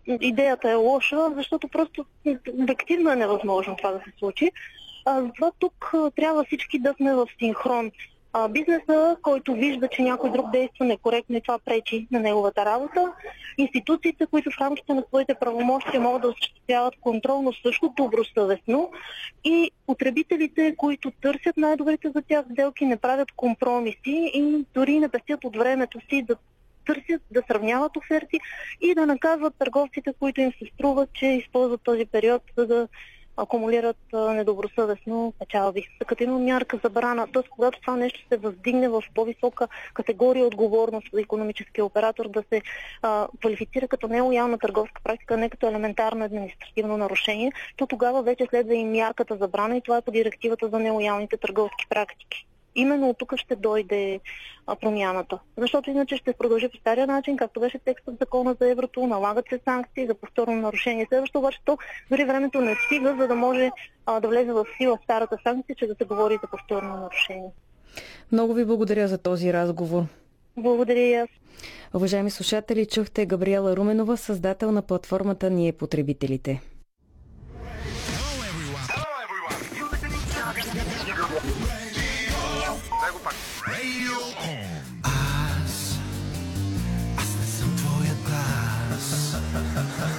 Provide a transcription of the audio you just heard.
идеята е лоша, защото просто обективно е невъзможно това да се случи. Затова тук трябва всички да сме в синхрон. Бизнеса, който вижда, че някой друг действа некоректно и това пречи на неговата работа, институциите, които в рамките на своите правомощия могат да осъществяват контрол, но също добросъвестно, и потребителите, които търсят най-добрите за тях сделки, не правят компромиси и дори не пестят от времето си да търсят, да сравняват оферти и да наказват търговците, които им се струва, че използват този период, за да акумулират недобросъвестно печалби. Като има мярка забрана, т.е. когато това нещо се въздигне в по-висока категория отговорност за икономическия оператор, да се квалифицира като нелоялна търговска практика, не като елементарно административно нарушение, то тогава вече следва и мярката забрана и това е по директивата за нелоялните търговски практики. Именно от тук ще дойде промяната. Защото иначе ще продължи по стария начин, както беше текстът в закона за еврото, налагат се санкции за повторно нарушение. Следващо обаче то дори времето не стига, за да може да влезе в сила старата санкция, че да се говори за повторно нарушение. Много ви благодаря за този разговор. Благодаря и аз. Уважаеми слушатели, чухте Габриела Руменова, създател на платформата Ние потребителите. Аз не съм твоят глас.